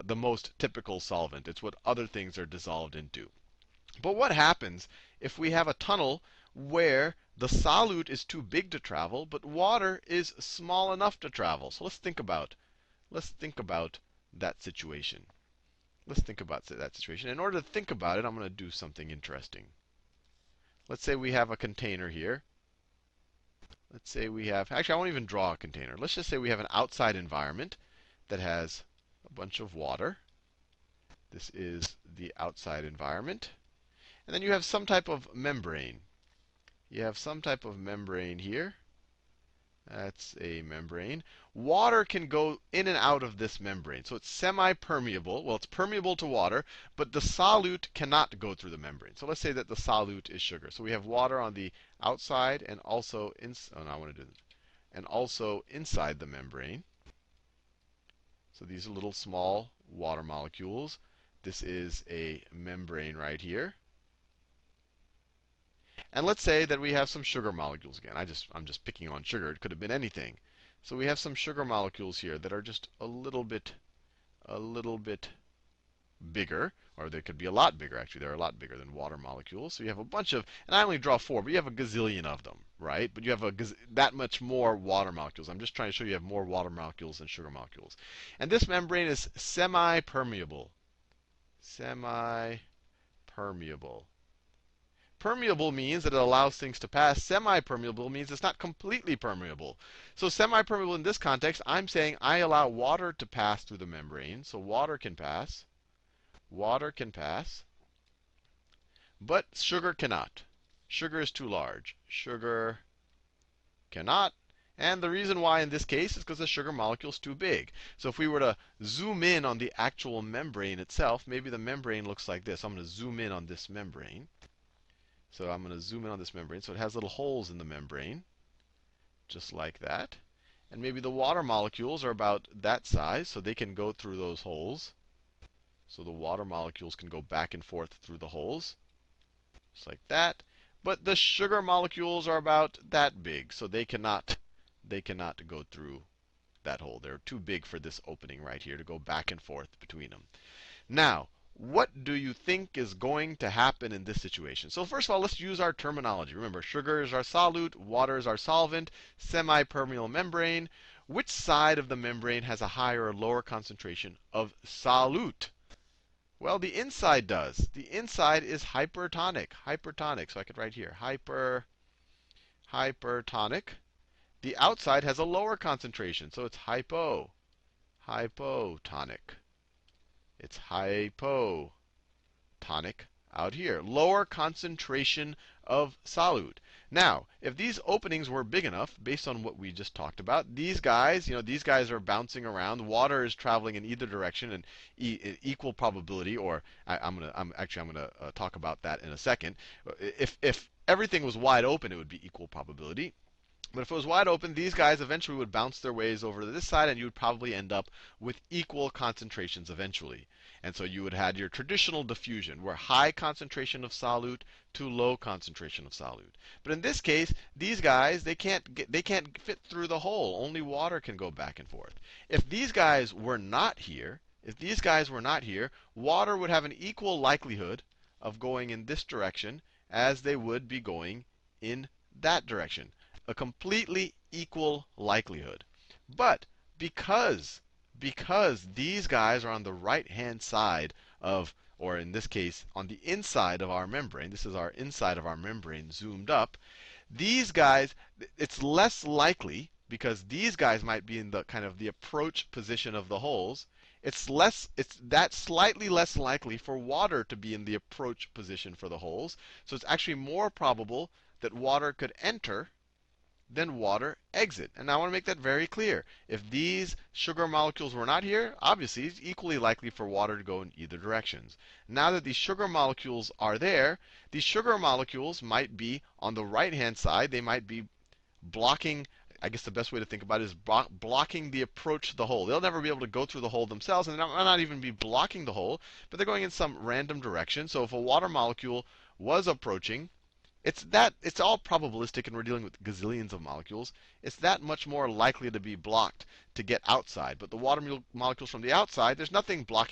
the most typical solvent. It's what other things are dissolved into. But what happens if we have a tunnel where the solute is too big to travel, but water is small enough to travel? So let's think about that situation. Let's think about that situation. In order to think about it, I'm going to do something interesting. Let's say we have a container here. Let's say we have, actually, I won't even draw a container. Let's just say we have an outside environment that has a bunch of water. This is the outside environment. And then you have some type of membrane. You have some type of membrane here. That's a membrane. Water can go in and out of this membrane. So it's semi-permeable. Well, it's permeable to water, but the solute cannot go through the membrane. So let's say that the solute is sugar. So we have water on the outside and also and also inside the membrane. So these are little small water molecules. This is a membrane right here. And let's say that we have some sugar molecules again. I'm just picking on sugar. It could have been anything. So we have some sugar molecules here that are just a little bit bigger, or they could be a lot bigger. Actually, they're a lot bigger than water molecules. So you have a bunch of, and I only draw 4, but you have a gazillion of them, right? But you have that much more water molecules. I'm just trying to show you have more water molecules than sugar molecules. And this membrane is semi-permeable. Semi-permeable. Permeable means that it allows things to pass. Semi-permeable means it's not completely permeable. So semi-permeable in this context, I'm saying I allow water to pass through the membrane. So water can pass. Water can pass. But sugar cannot. Sugar is too large. Sugar cannot. And the reason why in this case is because the sugar molecule is too big. So if we were to zoom in on the actual membrane itself, maybe the membrane looks like this. I'm going to zoom in on this membrane. So I'm going to zoom in on this membrane. So it has little holes in the membrane, just like that. And maybe the water molecules are about that size, so they can go through those holes. So the water molecules can go back and forth through the holes, just like that. But the sugar molecules are about that big, so they cannot go through that hole. They're too big for this opening right here to go back and forth between them. Now, what do you think is going to happen in this situation? So first of all, let's use our terminology. Remember, sugar is our solute, water is our solvent, semi-permeable membrane. Which side of the membrane has a higher or lower concentration of solute? Well, the inside does. The inside is hypertonic. Hypertonic. So I could write here, hypertonic. The outside has a lower concentration, so it's hypotonic. It's hypotonic out here. Lower concentration of solute. Now, if these openings were big enough, based on what we just talked about, these guys are bouncing around. Water is traveling in either direction and equal probability. Or I'm gonna talk about that in a second. If everything was wide open, it would be equal probability. But if it was wide open, these guys eventually would bounce their ways over to this side, and you would probably end up with equal concentrations eventually. And so you would have your traditional diffusion, where high concentration of solute to low concentration of solute. But in this case, these guys, they can't fit through the hole. Only water can go back and forth. If these guys were not here, water would have an equal likelihood of going in this direction as they would be going in that direction. A completely equal likelihood. But because these guys are on the right-hand side of, or in this case, on the inside of our membrane, this is our inside of our membrane zoomed up, these guys, it's less likely, because these guys might be in the kind of the approach position of the holes, it's that slightly less likely for water to be in the approach position for the holes. So it's actually more probable that water could enter than water exit. And I want to make that very clear. If these sugar molecules were not here, obviously it's equally likely for water to go in either directions. Now that these sugar molecules are there, these sugar molecules might be on the right-hand side. They might be blocking, I guess the best way to think about it is blocking the approach to the hole. They'll never be able to go through the hole themselves, and they'll not even be blocking the hole, but they're going in some random direction. So if a water molecule was approaching, it's all probabilistic, and we're dealing with gazillions of molecules. It's that much more likely to be blocked to get outside. But the water molecules from the outside, there's nothing blocking